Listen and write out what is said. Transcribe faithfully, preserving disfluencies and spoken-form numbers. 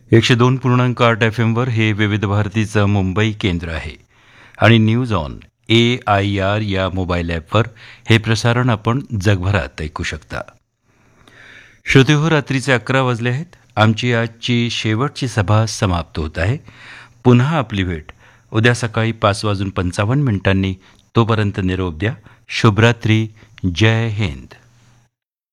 एकशे दोन पूर्णांक आठ एफ एमवर हे विविध भारतीचं मुंबई केंद्र आहे आणि news on A I R या मोबाईल ॲपवर हे प्रसारण आपण जगभरात ऐकू शकता. श्रोतेहो, रात्रीचे अकरा वाजले आहेत. आमची आजची शेवटची सभा समाप्त होत आहे. पुन्हा आपली भेट उद्या सकाळी पाच वाजून पंचावन्न मिनिटांनी. तोपर्यंत निरोप द्या. शुभरात्री. जय हिंद.